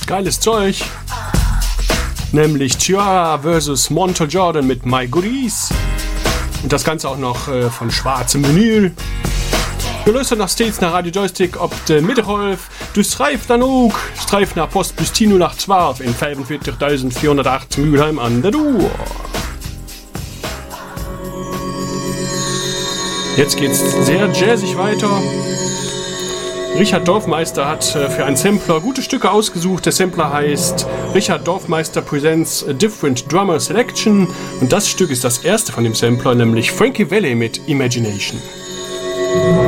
geiles Zeug. Nämlich Ciara vs. Montel Jordan mit My Goodies. Und das Ganze auch noch von schwarzem Vinyl. Du löst nach stets nach Radio Joystick ob der Mittelholf. Du streifst dann auch. Streif nach Postbustino nach 12 in 45.408 Mülheim an der Ruhr. Jetzt geht's sehr jazzig weiter. Richard Dorfmeister hat für einen Sampler gute Stücke ausgesucht. Der Sampler heißt Richard Dorfmeister Presents a Different Drummer Selection. Und das Stück ist das erste von dem Sampler, nämlich Frankie Valli mit Imagination.